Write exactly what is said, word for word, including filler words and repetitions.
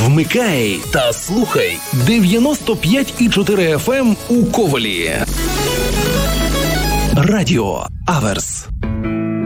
Вмикай та слухай дев'яносто п'ять і чотири еф ем у Ковелі. Радіо Аверс.